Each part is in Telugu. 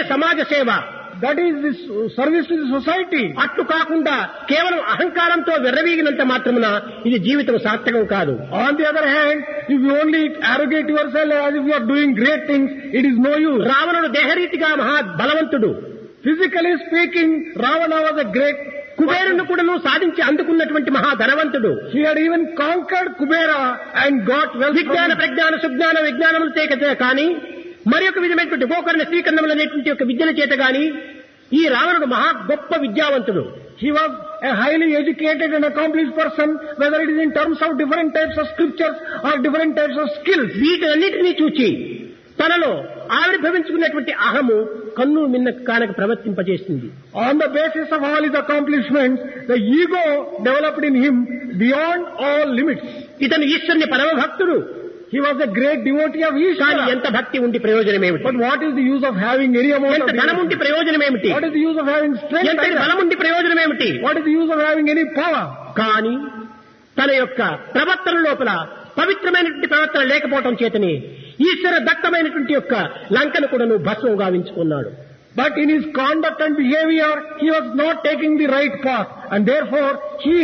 సమాజ సేవ. That is this service to the society. అట్లు కాకుండా కేవలం అహంకారంతో విర్రవీగినంత మాత్రమున ఇది జీవితం సార్థకం కాదు. On the other hand, if you only arrogate yourself as if you are doing great things, it is no use. రావణుడు దేహరీతిగా మహా బలవంతుడు. Physically speaking, Ravana was a great కుబేరుని కూడాను సాధించి అందుకున్నటువంటి మహా ధనవంతుడు. He had even conquered Kubera and got wealth. విజ్ఞాన ప్రజ్ఞాన సుజ్ఞాన విజ్ఞానములు చేత కానీ మరి ఒక విధమైనటువంటి గోకరణ శ్రీకరణములు అనేటువంటి ఒక విద్యల చేత గాని ఈ రావణుడు మహా గొప్ప విద్యావంతుడు. He was a highly educated and accomplished person, whether it is in terms of different types of scriptures or different types of skills. వీటన్నిటినీ చూచి తనలో ఆవిర్భవించుకున్నటువంటి అహము కన్ను మిన్న Kanaka ప్రవర్తింపజేసింది. On the basis of all his accomplishments, the ego developed in him beyond all limits. ఇతను ఈశ్వరుని పరమ భక్తుడు. He was a great devotee of కానీ Ishvara. ఎంత భక్తి ఉండి ప్రయోజనం ఏమిటి? But what is the use of having any amount ఎంత of ధనం ఉండి ప్రయోజనం ఏమిటి? What is the use of having strength? ఎంత బలం ఉండి ప్రయోజనం ఏమిటి? What is the use of having any power? కానీ తన యొక్క ప్రవర్తన లోపల పవిత్రమైనటువంటి ప్రవర్తన లేకపోవటం చేతని ఈశ్వర దత్తమైనటువంటి యొక్క లంకను కూడాను భస్మం గావించుకున్నాడు. But in his conduct and behavior, he was not taking the right path, and therefore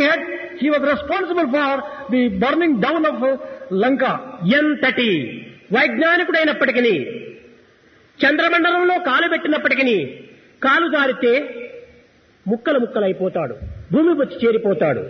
he was responsible for the burning down of Lanka. ఎంతటి వైజ్ఞానికుడైనప్పటికీ చంద్రమండలంలో కాలు పెట్టినప్పటికీ కాలు జారితే ముక్కలు ముక్కలైపోతాడు, భూమి వచ్చి చేరిపోతాడు.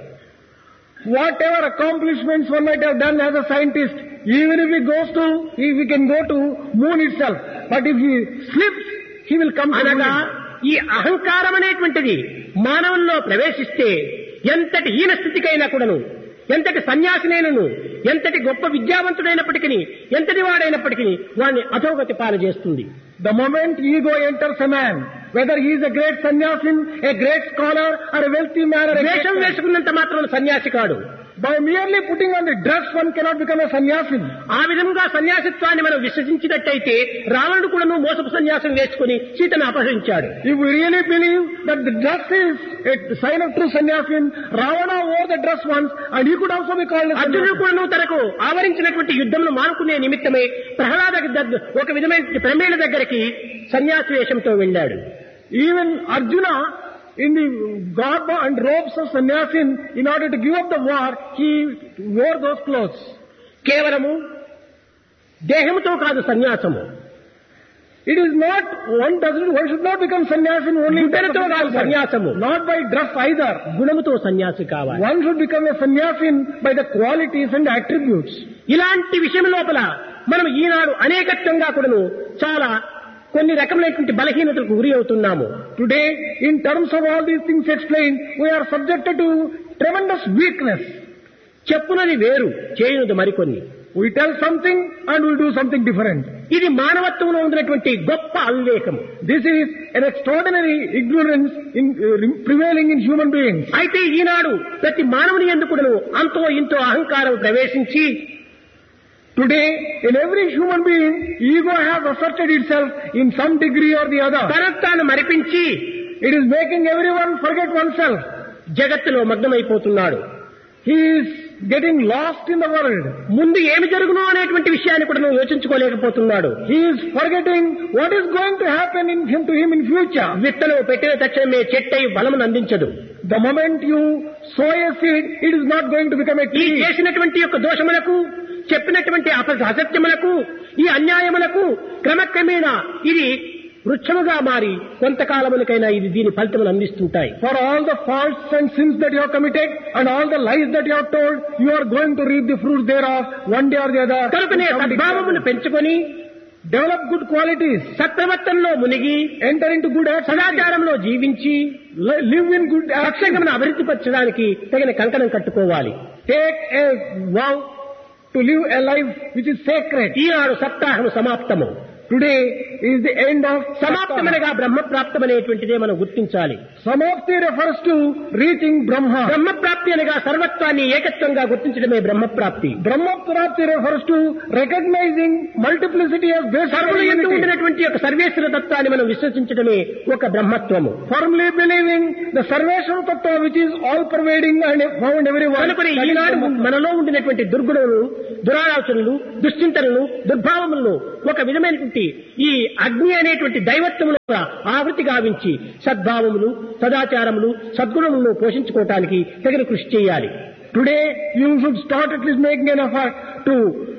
Whatever accomplishments one might have done as a scientist, even if he can go to moon itself, but if he slips, he will come to అనగా moon. ఈ అహంకారం అనేటువంటిది మానవుల్లో ప్రవేశిస్తే ఎంతటి హీన స్థితికైనా కూడాను, ఎంతటి సన్యాసినైనను, ఎంతటి గొప్ప విద్యావంతుడైనప్పటికీ, ఎంతటి వాడైనప్పటికీ వాడిని అధోగతి పాలు చేస్తుంది. The moment ego enters a man, whether he is a great sannyasin, a great scholar, or a wealthy man, or a great వేషం వేసుకున్నంత మాత్రం సన్యాసి కాడు. by merely putting on the dress, one cannot become a sannyasin. ఆ విధంగా సన్యాసిత్వాన్ని మనం విశ్వసించినట్టయితే రావణుడు కూడాను మోసపు సన్యాసం వేసుకుని సీతను అపహరించాడు. If we really believe that the dress is a sign of true sannyasin, Ravana wore the dress once, and he could also be called a అర్జునుడు sannyasin. కూడాను తనకు ఆవరించినటువంటి యుద్ధంలో మానుకునే నిమిత్తమై ప్రహ్లాద ఒక విధమైన ప్రమేల దగ్గరికి సన్యాసి వేషంతో వెళ్ళాడు. Even Arjuna, in the garb and robes of sannyasin, in order to give up the war, he wore those clothes. కేవలము దేహముతో కాదు సన్యాసము. It is not, one should not become sannyasin only in terms గుణముతో of కాదు physical సన్యాసము. body. Not by dress either. గుణముతో సన్యాసి కావాలి. One should become a sannyasin by the qualities and attributes. ఇలాంటి విషయం లోపల మనం ఈనాడు అనేకత్వంగా కూడాను చాలా కొన్ని రకములైనటువంటి బలహీనతలకు గురి అవుతున్నాము. Today, in terms of all these things explained, we are subjected to tremendous weakness. చెప్పునది వేరు, చేయునది మరికొన్ని. We tell something and we do something different. ఇది మానవత్వంలో ఉన్నటువంటి గొప్ప అవివేకము. This is an extraordinary ignorance prevailing in human beings. అయితే ఈనాడు ప్రతి మానవుని యందు కూడాను అంతో ఇంతో అహంకారం ప్రవేశించి Today, in every human being, ego has asserted itself in some degree or the other. తనను మరిపించి It is making everyone forget oneself. జగత్తులో మగ్నమైపోతున్నాడు. He is getting lost in the world. ముందు ఏమి జరుగునో అనేటువంటి విషయాన్ని కూడా యోచించుకోలేకపోతున్నాడు. He is forgetting what is going to happen to him in future. విత్తనం పెట్టిన తక్షణమే చెట్టై బలమును అందించదు. The moment you sow a seed, it is not going to become a ఈ tree. చేసినటువంటి యొక్క దోషములకు, చెప్పినటువంటి అసత్యములకు, ఈ అన్యాయములకు క్రమక్రమేణా ఇది వృక్షముగా మారి కొంతకాలములకైనా ఇది దీని ఫలితములు అందిస్తుంటాయి. For all the faults and sins that you have committed and all the lies that you have told, you are going to reap the fruits thereof one day or the other. కనుకనే సద్భావమును పెంచుకొని, develop good qualities, సత్ప్రవర్తనలో మునిగి, enter into good acts, సదాచారంలో జీవించి, live in good acts, సత్సంగమును అభివృద్ధి పరచడానికి తగిన కంకణం కట్టుకోవాలి. take a vow to live a life which is sacred. Eenadu సప్తాహము సమాప్తము. Today is the end of సమాప్తమనగా బ్రహ్మప్రాప్తం అనేటువంటిదే మనం గుర్తించాలి. Samapti refers to reaching Brahma. బ్రహ్మప్రాప్తి అనగా సర్వత్వాన్ని ఏకత్వంగా గుర్తించడమే బ్రహ్మప్రాప్తి. Brahmaprapti refers to recognizing multiplicity as basic సర్వులు ఎందు unity. ఉండినటువంటి యొక్క సర్వేశ్వర తత్వాన్ని మనం విశ్వసించడమే ఒక బ్రహ్మత్వము. Firmly believing the Sarveshwara Tattva which is all pervading and found everywhere. కనుకొని ఈనాడు మనలో ఉండినటువంటి దుర్గుణములు, దురాలోచనలు, దుశ్చింతనలు, దుర్భావములను ఒక విధమైనటువంటి అనేటువంటి ఈ అగ్ని అనేటువంటి దైవత్వమును ఆవృతి గావించి సద్భావములు, సదాచారములు, సద్గుణములను పోషించుకోవటానికి తగిన కృషి చేయాలి. Today, you should start at least making an effort to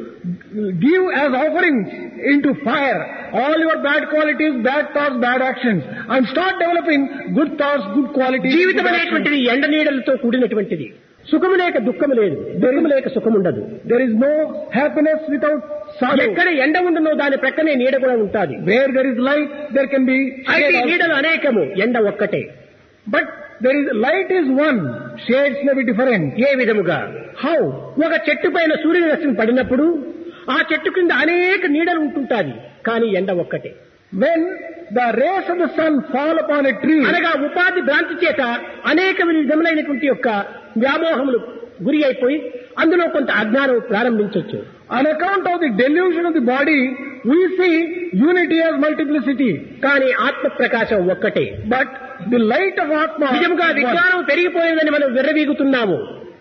give as offerings into fire all your bad qualities, bad thoughts, bad actions, and start developing good thoughts, good qualities. జీవితం అనేటువంటిది ఎండ నీడలతో కూడినటువంటిది. సుఖము లేక దుఃఖము లేదు, దుఃఖము లేక సుఖము ఉండదు. There is no happiness without sorrow. ఎక్కడ ఎండ ఉండునో దాని ప్రక్కనే నీడ కూడా ఉంటుంది. Where there is light, there can be అయితే shade. నీడలు అనేకము, ఎండ ఒక్కటే. But there is light is one, shades may be different. ఏ విధముగా? How? ఒక చెట్టు పైన సూర్యరశ్మి పడినప్పుడు ఆ చెట్టు కింద అనేక నీడలు ఉంటుంటాది, కానీ ఎండ ఒక్కటే. When the rays of the sun fall upon a tree, అనగా ఉపాధి భ్రాంతి చేత అనేక విధములైనటువంటి యొక్క వ్యామోహములు గురి అయిపోయి అందులో కొంత అజ్ఞానం ప్రారంభించవచ్చు. on account of the delusion of the body, we see unity as multiplicity. కానీ ఆత్మ ప్రకాశం ఒక్కటే. But the light of Atma, నిజముగా is one. విజ్ఞానం పెరిగిపోయిందని మనం విర్రవీగుతున్నాము.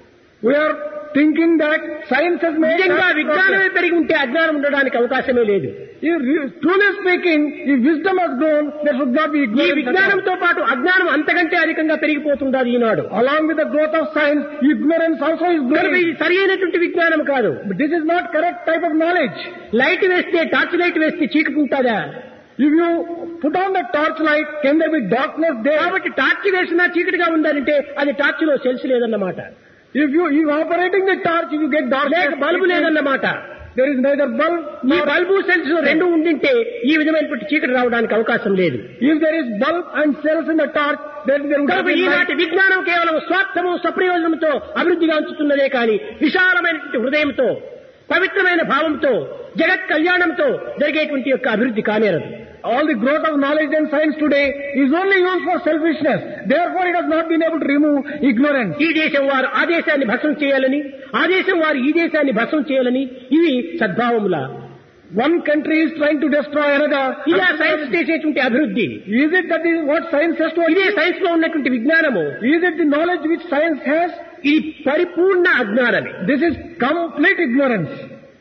We are thinking that science has made నిజంగా us విజ్ఞానమే progress. పెరిగి ఉంటే అజ్ఞానం ఉండడానికి అవకాశమే లేదు. Truly speaking, if wisdom has grown, there should not be ఈ ignorance. విజ్ఞానంతో పాటు అజ్ఞానం అంతకంటే అధికంగా పెరిగిపోతుండాలి ఈనాడు. Along with the growth of science, ignorance also is కనుక growing. ఇది సరి అయినటువంటి విజ్ఞానం కాదు. But this is not correct type of knowledge. Light వేస్తే, టార్చ్ లైట్ వేస్తే చీకటి ఉంటుందా? If you put on the torch light, can there be darkness there? కాబట్టి టార్చ్ వేసినా చీకటిగా ఉండాలంటే అది టార్చ్ లో సెల్స్ లేదన్నమాట. If you operating the torch, if you get darkness, లేక బల్బు లేదన్నమాట. there is neither bulb ఈ nor బల్బు సెల్స్ రెండు ఉండింటే ఈ విధమైనటువంటి చీకటి రావడానికి అవకాశం లేదు. if there is bulb and cells in the torch, then there would have కనుక been light. ఈనాటి విజ్ఞానం కేవలం స్వార్థము, స్వప్రయోజనంతో అభివృద్ధిగా ఉంచుతున్నదే కానీ విశాలమైనటువంటి హృదయంతో, పవిత్రమైన భావంతో, జగత్ కళ్యాణంతో జరిగేటువంటి యొక్క అభివృద్ధి కానేరదు. All the growth of knowledge and science today is only used for selfishness. Therefore, it has not been able to remove ignorance. ఈ దేశం వారు ఆ దేశాన్ని భస్మం చేయాలని, ఆ దేశం వారు ఈ దేశాన్ని భస్మం చేయాలని, ఇవి సద్భావముల. One country is trying to destroy another. ఇదే సైన్స్ చేసేటువంటి అభివృద్ధి. Is it that is what science has to ఇదే achieve? సైన్స్ లో ఉన్నటువంటి విజ్ఞానము. Is it the knowledge which science has? ఇది పరిపూర్ణ అజ్ఞానమే. This is complete ignorance.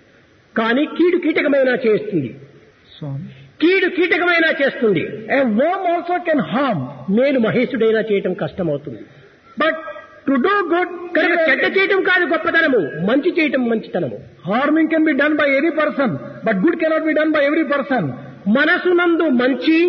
కానీ కీడు కీటకమైనా చేస్తుంది, కీడు కీటకమైనా చేస్తుంది. A worm also can harm. మేలు మహేశుడైనా చేయటం కష్టమవుతుంది. But to do good, కనుక చెడ్డ చేయటం కాదు గొప్పతనము, మంచి చేయటం మంచితనము. harming can be done by any person, but good cannot be done by every person. మనసునందు మంచి,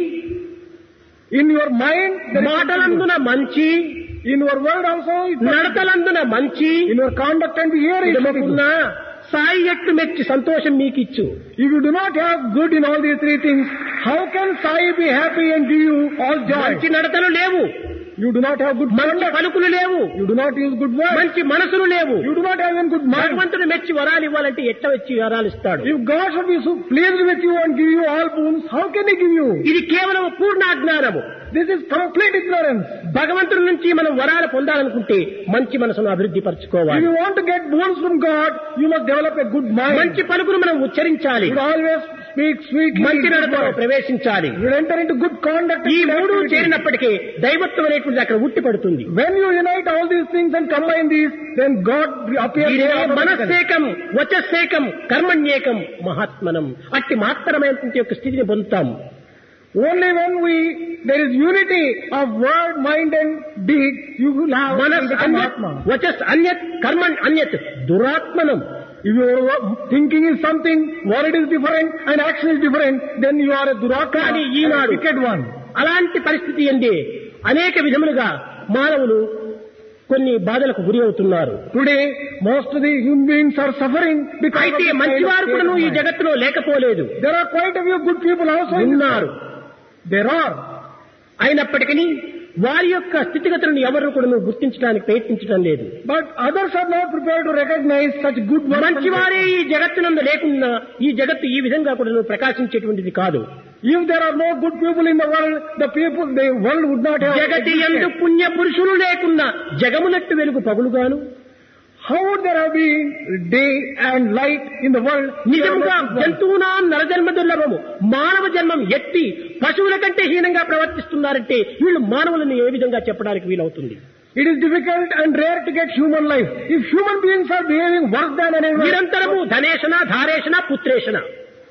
In your mind, there is మాటలందున మంచి, in your word also, నడతలందున మంచి, in your conduct and behavior, it is good. ఇదముకున్నా Sai ఎట్లు మెచ్చి సంతోషం మీకిచ్చు. If you do not have good in all these three things, how can Sai be happy and give you all joy? మంచి నడతలు లేవు, You do not have good మంచి conduct. పలుకులు లేవు, You do not use good words. మంచి మనసులు లేవు. You do not have even good mind. భగవంతుడు మెచ్చి వరాలు ఇవ్వాలంటే ఎట్లా వచ్చి వరాలు ఇస్తాడు? If God should be so pleased with you and give you all boons, how can He give you? ఇది కేవలం పూర్ణ అజ్ఞానము. This is complete ignorance. భగవంతుడి నుంచి మనం వరాలు పొందాలనుకుంటే మంచి మనసును అభివృద్ధి If పరచుకోవాలి. you want to get boons from God, you must develop a good mind. మంచి పలుకులు మనం ఉచ్చరించాలి, You should always speak sweetly. మంచి good నడతలో words. ప్రవేశించాలి. You should enter into good conduct. ఈ and good మూడు activity. చేరినప్పటికీ దైవత్వం అనేటువంటిది అక్కడ ఉట్టి పడుతుంది. When you unite all these things and combine these, then God appears ఇదే there automatically. మనస్సేకం, వచస్సేకం, కర్మణ్యేకం, మహాత్మనం. అట్టి మహత్తరమైనటువంటి యొక్క స్థితిని పొందుతాము. Only when there is unity of word, mind and deed, you will have మనస్ become అన్యత్, Atma. వచస్ అన్యత్, కర్మణ్ అన్యత్, దురాత్మనం. If your thinking is something, word is different and action is different, then you are a duratma, కానీ a ఈనాడు wicked one. అలాంటి పరిస్థితి ఎందే అనేక విధములుగా మానవులు కొన్ని బాధలకు గురి అవుతున్నారు. Today, most of the human beings are suffering because of అయితే this kind of మంచివారు state కూడాను of ఈ mind. జగత్తులో లేకపోలేదు, There are quite a few good people also in this ఉన్నారు. world. There are. అయినప్పటికీ వారి యొక్క స్థితిగతులను ఎవరు కూడా గుర్తించడానికి ప్రయత్నించడం లేదు. But others are not prepared to recognize such good works. మంచివారే ఈ జగత్తునందు లేకున్నా ఈ జగత్తు ఈ విధంగా కూడా ప్రకాశించేటువంటిది కాదు. If there are no good people in the world, the world would not have Jagathi existed. యందు పుణ్య పురుషులు లేకున్నా జగమునట్టు వెలుగు పగులుగాను. How would there have been day and light in the world? నిజముగా జంతువునా నరజన్మ దుర్లభము, మానవ జన్మం ఎత్తి పశువుల కంటే హీనంగా ప్రవర్తిస్తున్నారంటే వీళ్ళు మానవులను ఏ విధంగా చెప్పడానికి వీలవుతుంది? It is difficult and rare to get human life. If human beings are behaving worse than anyone, నిరంతరము ధనేషణ, ధారేషణ, పుత్రేషణ,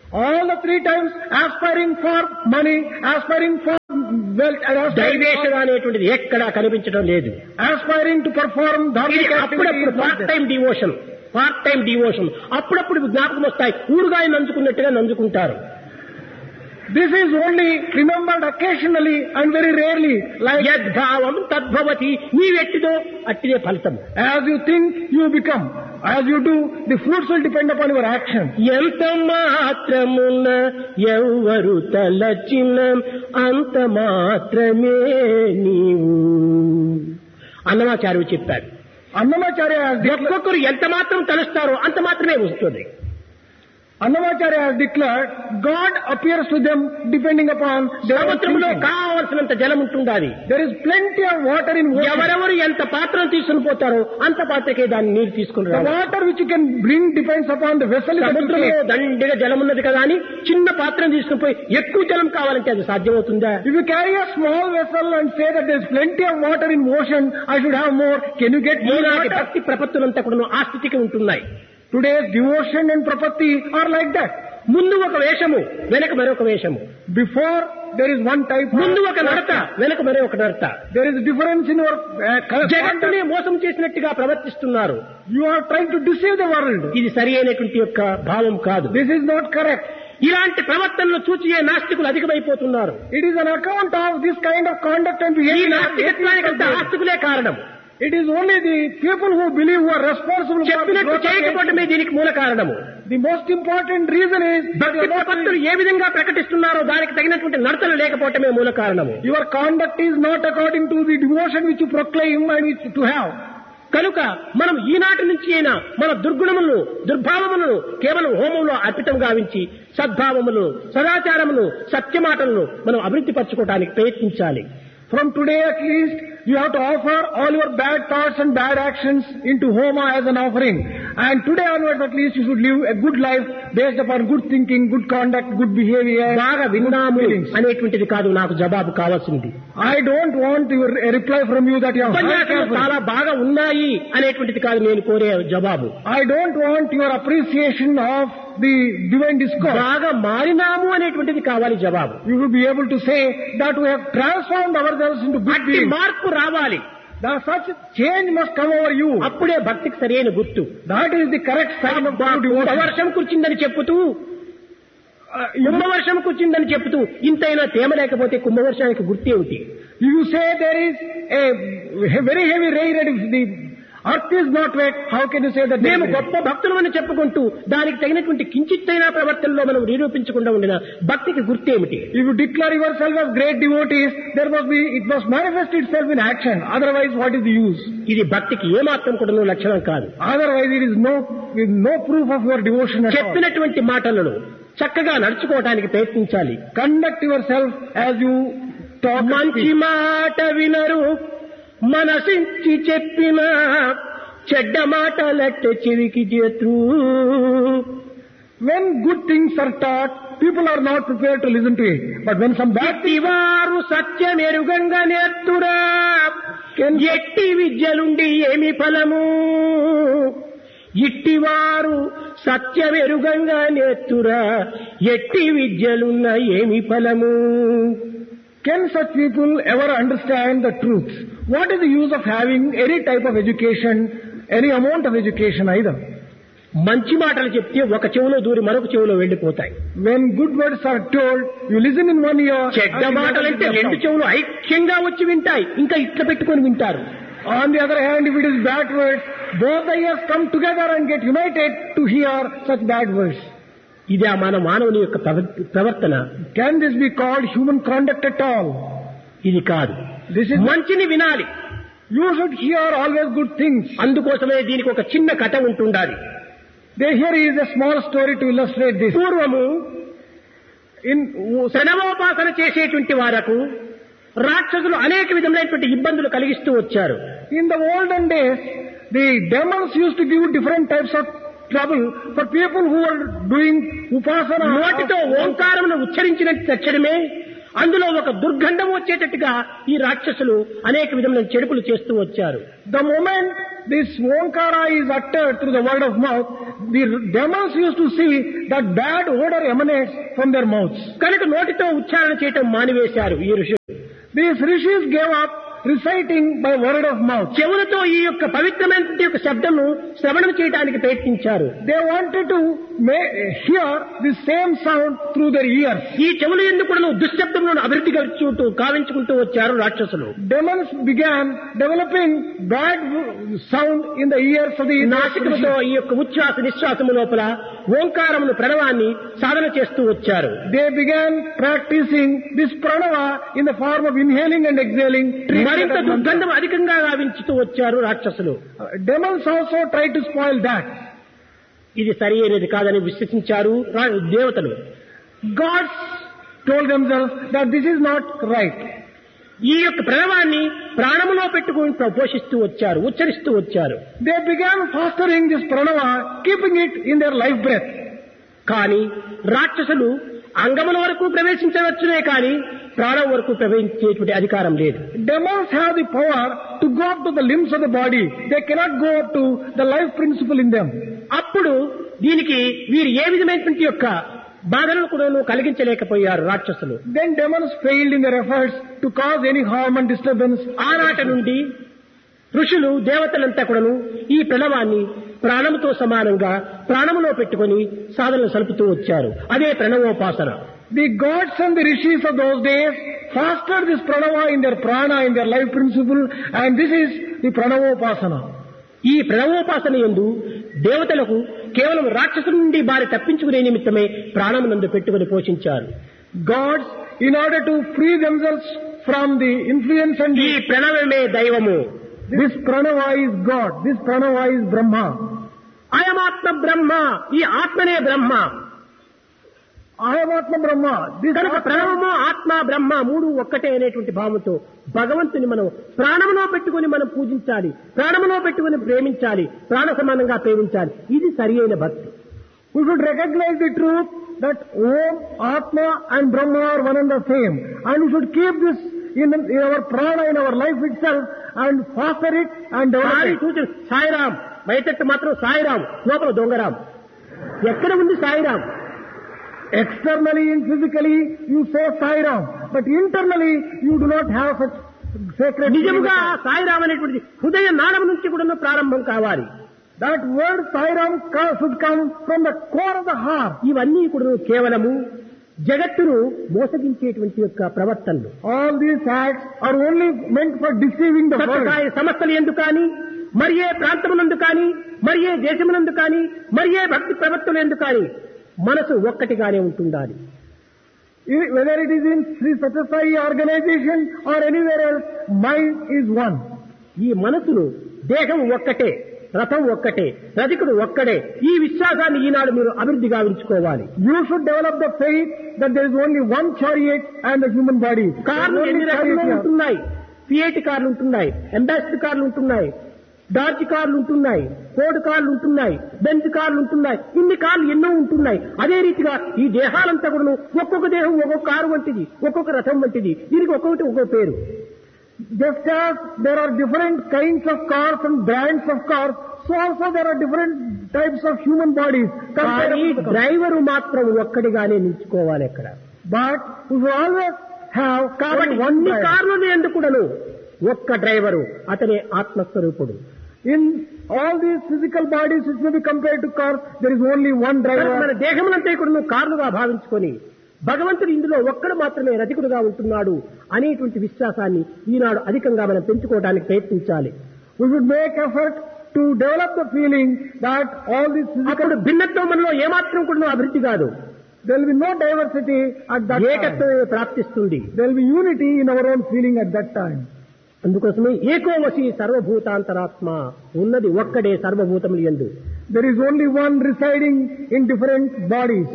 All the three times aspiring for money, aspiring for wealth, and దైవేశం అనేటువంటిది ఎక్కడా కనిపించడం లేదు. aspiring to perform dharmic అప్పుడప్పుడు పార్ట్ టైం డివోషన్ అప్పుడప్పుడు జ్ఞాపకం వస్తాయి. ఊరుగాయ నంచుకున్నట్టుగా నంచుకుంటారు. This is only remembered occasionally and very rarely. Like యద్భావం తద్భవతి, నీవెట్టిదో అట్టిదే ఫలితం. as you think, you become. As you do, the fruits will depend upon your action. ఎంత మాత్రమున ఎవరు తలచిన అంత మాత్రమే నీవు అన్నమాచార్యుడు చెప్పాడు. Annamacharya has declared, ఒక్కొక్కరు ఎంత మాత్రం తలుస్తారో అంత మాత్రమే వస్తుంది. Annamacharya has declared, God appears to them depending upon their సముద్రంలో thinking. కావలసినంత జలం ఉంటుండాలి. There is plenty of water in ocean. ఎవరెవరు ఎంత పాత్రను తీసుకుని పోతారో అంత పాత్రకే దాన్ని నీరు తీసుకుని The రావాలి. water which you can bring depends upon the vessel that you సముద్రంలో take. దండిగా జలం ఉన్నది కదా అని చిన్న పాత్రను తీసుకుని పోయి ఎక్కువ జలం కావాలంటే అది సాధ్యమవుతుందా? If you carry a small vessel and say that there is plenty of water in ocean, I should have more. Can you get more ఈనాటి water? భక్తి ప్రపత్తులంతా కూడా ఆ స్థితికి ఉంటున్నాయి. Today's devotion and prapatti are like that. ముందు ఒక వేషము, వెనక మరొక వేషము. Before there is one type. ముందు ఒక నడత, వెనక మరొక నడత. There is a difference in your జగత్తుని conduct. మోసం చేసినట్టుగా ప్రవర్తిస్తున్నారు. You are trying to deceive the world. ఇది సరి అయినటువంటి యొక్క భావం కాదు. This is not correct. ఇలాంటి ప్రవర్తనలు చూచియే నాస్తికులు అధికమైపోతున్నారు. It is an account of this kind of conduct and ఈ behavior. నాస్తికత్వానికంతా ఆస్తికులే కారణం. It is only the people who believe who are responsible for చెప్పినట్టు the చేయకపోవటమే దీనికి మూల కారణము. The most important reason is that భక్తి ప్రపత్తులు ఏ విధంగా ప్రకటిస్తున్నారో దానికి తగినటువంటి నడతలు లేకపోవటమే మూల కారణము. your conduct is not according to the devotion which you proclaim and which to have. కనుక మనం ఈనాటి నుంచి అయినా మన దుర్గుణములను దుర్భావములను కేవలం హోమంలో అర్పితం గావించి సద్భావములు సదాచారములు సత్యమాటలను మనం అభివృద్ధి పరచుకోవడానికి ప్రయత్నించాలి. From today at least, you have to offer all your bad thoughts and bad actions into Homa as an offering. And today onwards at least you should live a good life based upon good thinking, good conduct, good behavior. బాగా విన్నాము అనేటువంటిది కాదు నాకు జవాబు కావాల్సింది. I don't want a reply from you that you have heard ఉపన్యాసాలు carefully. చాలా బాగా ఉన్నాయి అనేటువంటిది కాదు నేను కోరే జవాబు. I don't want your appreciation of the divine discourse. బాగా మారినాము అనేటువంటిది కావాలి జవాబు. You will be able to say that we have transformed ourselves into good అట్టి beings. మార్పు రావాలి. That such change must come over you. అప్పుడే భక్తికి సరైన గుర్తు. That is the correct sign of true devotion. వర్షం కుర్చిందని చెప్పుతూ కుంభవర్షం కుర్చిందని చెప్పుతూ ఇంతైనా తేమ లేకపోతే కుంభవర్షానికి గుర్తేమిటి? You say there is a very heavy rain and if the earth is not wet, how can you say that మేము గొప్ప భక్తులమని చెప్పుకుంటూ దానికి తగినటువంటి కించిత్తైన ప్రవర్తనలో మనం నిరూపించకుండా ఉండిన భక్తికి గుర్తేమిటి? If you declare yourself as great devotees, it must manifest itself in action. Otherwise, what is the use? ఇది భక్తికి ఏమాత్రం కూడా లక్షణం కాదు. Otherwise, it is no proof of your devotion at all. చెప్పినటువంటి మాటలను చక్కగా నడుచుకోవడానికి ప్రయత్నించాలి. Conduct yourself as you talk. మంచి మాట వినరు మనసించి చెప్పిన చెడ్డ మాటలట్టే చెవికి చేతు. When good things are taught, people are not prepared to listen to it. But when some bad things వారు సత్యమెరుగంగా నేర్తురా ఎట్టి విద్యలుండి ఏమి ఫలము. ఇట్టివారు సత్యమెరుగంగా నేర్తురా ఎట్టి విద్యలున్న ఏమి ఫలము. can such people ever understand the truth? What is the use of having any type of education, any amount of education either? మంచి మాటలు చెప్తే ఒక చెవిలో దూరి మరొక చెవిలో వెళ్ళిపోతాయి. When good words are told, you listen in one ear. చెడ్డ మాటలంటే రెండు చెవులు ఐక్యంగా వచ్చి వింటాయి, ఇంకా ఇట్లా పెట్టుకొని వింటారు. On the other hand, if it is bad words, both the ears come together and get united to hear such bad words. ఇది మన మానవుని యొక్క ప్రవర్తన. Can this be called human conduct at all? ఇది కాదు. This is మంచిని వినాలి. You should hear always good things. అందుకోసమే దీనికి ఒక చిన్న కథ ఉంటుండాలి. Here is a small story to illustrate this. పూర్వము In శనవోపాసన చేసేటువంటి వారకు రాక్షసులు అనేక విధమైనటువంటి ఇబ్బందులు కలిగిస్తూ వచ్చారు. the olden days, the demons used to give different types of trouble for people who were doing upasana. నోటితో ఓంకారమును ఉచ్చరించినట్టు తెచ్చడమే అందులో ఒక దుర్గంధం వచ్చేటట్టుగా ఈ రాక్షసులు అనేక విధమైన చెడుపులు చేస్తూ వచ్చారు. The moment this Onkara is uttered through the word of mouth, the demons used to see that bad odor emanates from their mouths. కనుక నోటితో ఉచ్చారణ చేయటం మానివేశారు ఈ ఋషులు. These rishis gave up reciting by word of mouth. చెవులతో ఈ యొక్క పవిత్రమైన యొక్క శబ్దము శ్రవణం చేయడానికి ప్రయత్నించారు. They wanted to hear the same sound through their ears. ఈ చెవులు ఎందుకు దుశ్శబ్దములను అభివృద్ధి కావించుకుంటూ వచ్చారు రాక్షసులు. Demons began developing bad sound in the ears of the నాసికముతో ఈ యొక్క ఉచ్ఛ్వాస నిశ్వాసము లోపల ఓంకారమును ప్రణవాన్ని సాధన చేస్తూ వచ్చారు. They began practicing this pranava in the form of inhaling and exhaling. మరింత దుర్గంధం అధికంగా గావించుతూ వచ్చారు రాక్షసులు. Demons also tried to spoil that. ఇది సరి అయినది కాదని విశ్వసించారు దేవతలు. Gods told themselves that this is not right. ఈ యొక్క ప్రణవాన్ని ప్రాణములో పెట్టుకుని పోషిస్తూ వచ్చారు, ఉచ్చరిస్తూ వచ్చారు. They began fostering this pranava, keeping it in their life breath. కానీ రాక్షసులు అంగముల వరకు ప్రవేశించవచ్చునే కానీ ప్రాణం వరకు ప్రవేశించేటువంటి అధికారం లేదు. Demons have the power to go up to the limbs of the body. They cannot go up to the life principle in them. అప్పుడు దీనికి వీరు ఏ విధమైనటువంటి యొక్క బాధలను కూడా కలిగించలేకపోయారు రాక్షసులు. Then demons failed in their efforts to cause any harm and disturbance. ఆనాటి నుండి ఋషులు దేవతలంతా కూడాను ఈ ప్రణవాన్ని ప్రాణముతో సమానంగా ప్రాణములో పెట్టుకుని సాధనలు సలుపుతూ వచ్చారు. అదే ప్రణవోపాసన. The gods and the rishis of those days fostered this pranava in their prana, in their life principle, and this is the pranavopasana. ఈ ప్రణవోపాసన యందు దేవతలకు కేవలం రాక్షసుల నుండి బారి తప్పించుకునే నిమిత్తమే ప్రాణమునందు పెట్టుకుని పోషించారు. Gods, in order to free themselves from the influence and ఈ ప్రణవమే దైవము. this pranava is God, this pranava is Brahma. అయమాత్మ బ్రహ్మ, ఈ ఆత్మనే బ్రహ్మ. అయమాత్మ బ్రహ్మ. కనుక ప్రణవము ఆత్మ బ్రహ్మ మూడు ఒక్కటే అనేటువంటి భావంతో భగవంతుని మనం ప్రాణములో పెట్టుకుని మనం పూజించాలి, ప్రాణములో పెట్టుకుని ప్రేమించాలి, ప్రాణ సమానంగా ప్రేమించాలి. ఇది సరి అయిన భక్తి. We should recognize the truth that Om, Atma and Brahma are one and the same, and we should keep this in our prana, in our life itself, and foster it and develop it. సూచన సాయిరాం, బయటట్టు మాత్రం సాయిరాం, లోపల దొంగరాం. ఎక్కడ ఉంది Sairam? Externally and physically you say Sai Ram, but internally you do not have such sacred. నిజముగా సాయిరాం అనేటువంటి హృదయ నాళం నుంచి కూడా ప్రారంభం కావాలి. That word Sai Ram should come from the core of the heart. ఇవన్నీ కూడా కేవలము జగత్తును మోసగించేటువంటి యొక్క ప్రవర్తనలు. All these acts are only meant for deceiving the world. సమస్యలు ఎందుకు కానీ, మరి ఏ ప్రాంతమునందు కానీ, మరి ఏ దేశమునందు కానీ, మరి ఏ భక్తి ప్రవర్తనలు ఎందుకు కానీ మనసు ఒక్కటిగానే ఉంటుండాలి. Whether it is in Sri Satyasai organization or anywhere else, mind is one. ఈ మనసును దేహం ఒక్కటే, రథం ఒక్కటే, రథికుడు ఒక్కడే. ఈ విశ్వాసాన్ని ఈనాడు మీరు అభివృద్ధి గావించుకోవాలి. You should develop the faith that there is only one chariot and the human body. కార్లు ఎన్ని రకాలు ఉంటున్నాయి. ఫియట్ కార్లు ఉంటున్నాయి, అంబాసిడర్ కార్లు ఉంటున్నాయి, డార్జ్ కార్లు ఉంటున్నాయి, ఫోర్డ్ కార్లు ఉంటున్నాయి, బెంజ్ కార్లు ఉంటున్నాయి. ఇన్ని కార్లు ఎన్నో ఉంటున్నాయి. అదే రీతిగా ఈ దేహాలంతా కూడా ఒక్కొక్క దేహం ఒక్కొక్క కారు వంటిది, ఒక్కొక్క రథం వంటిది. దీనికి ఒక్కొక్కటి ఒక్కొక్క పేరు. Just as there are different kinds of cars and brands of cars, so also there are different types of human bodies. కానీ డ్రైవరు మాత్రం ఒక్కడిగానే నిలుచుకోవాలి అక్కడ. But we will always have కాబట్టి అన్ని కార్లు ఎందుకుడను ఒక్క డ్రైవరు, అతనే ఆత్మస్వరూపుడు. In all these physical bodies which may be compared to cars, there is only one driver. మన దేహమునంతా కూడా కార్లుగా భావించుకొని భగవంతుడు ఇందులో ఒక్కడు మాత్రమే రతికుడుగా ఉంటున్నాడు అనేటువంటి విశ్వాసాన్ని ఈనాడు అధికంగా మనం పెంచుకోవడానికి ప్రయత్నించాలి. We should make effort to develop the feeling that all these అప్పుడు భిన్నత్వం మనలో ఏమాత్రం కూడా అభివృద్ధి కాదు. There will be no diversity at that time. ఏకత్వమే ప్రాప్తిస్తుంది. There will be unity in our own feeling at that time. అందుకోసమే ఏకోవసి సర్వభూతాంతరాత్మ, ఉన్నది ఒక్కడే సర్వభూతములు యందు. There is only one residing in different bodies.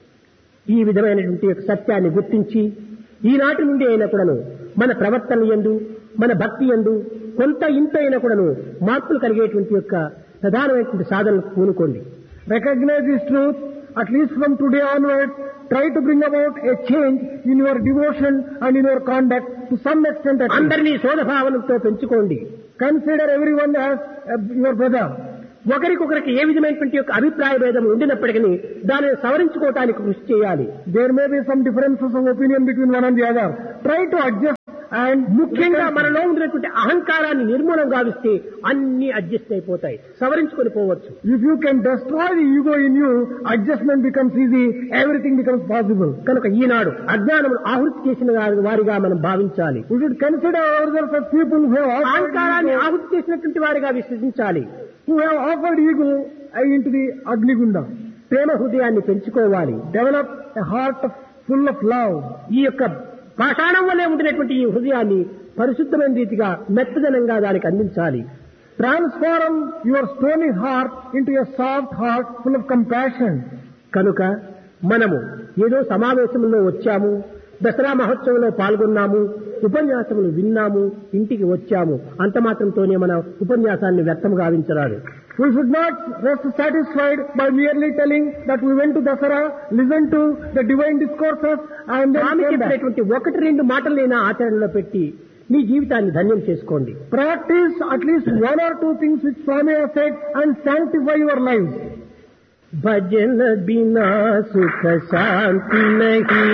ఈ విధమైనటువంటి సత్యాన్ని గుర్తించి ఈనాటి నుండి అయినా కూడాను మన ప్రవర్తన యందు, మన భక్తి యందు కొంత ఇంత అయినా కూడాను మార్పులు కలిగేటువంటి యొక్క ప్రధానమైనటువంటి సాధనకు పూనుకోండి. Recognize this truth. At least from today onwards, try to bring about a change in your devotion and in your conduct to some extent. అందరినీ సోదభావనతో పెంచుకోండి. Consider everyone as your brother. ఒకరికొకరికి ఏ విధమైనటువంటి యొక్క అభిప్రాయ భేదం ఉండినప్పటికీ దానిని సవరించుకోవటానికి కృషి చేయాలి. There may be some differences of opinion between one and the other. Try to adjust. And ముఖ్యంగా మనలో ఉన్నటువంటి అహంకారాన్ని నిర్మూలం గావిస్తే అన్ని అడ్జస్ట్ అయిపోతాయి, సవరించుకొని పోవచ్చు. if you can destroy the ego in you, adjustment becomes easy, everything becomes possible. కనుక ఈనాడు అజ్ఞానమును ఆహుతి చేసిన వారిగా మనం భావించాలి. We should consider ourselves as people who have అహంకారాన్ని ఆహుతి చేసినటువంటి వారిగా విశ్వసించాలి. who have offered ego into the Agnigunda. ప్రేమ హృదయాన్ని పెంచుకోవాలి. Develop a heart full of love. ఈ యొక్క పాషాణం వల్లే ఉండినటువంటి ఈ హృదయాన్ని పరిశుద్ధమైన రీతిగా మెత్తదనంగా దానికి అందించాలి. Transform your stony heart into a soft heart full of compassion. కనుక మనము ఏదో సమావేశంలో వచ్చాము, దసరా మహోత్సవంలో పాల్గొన్నాము, ఉపన్యాసములు విన్నాము, ఇంటికి వచ్చాము, అంత మాత్రంతోనే మన ఉపన్యాసాన్ని వ్యర్థం గావించరాదు. We should not rest satisfied by merely telling that we went to Dasara, listened to the divine discourses and then Swamy came back. చెప్పినటువంటి ఒకటి రెండు మాటలైనా ఆచరణలో పెట్టి మీ జీవితాన్ని ధన్యం చేసుకోండి. Practice at least one or two things which Swami has said and sanctify your lives. భజన బినా సుఖ శాంతి నహీ,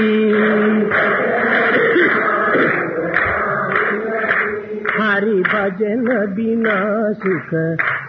హరి భజన బినా సుఖ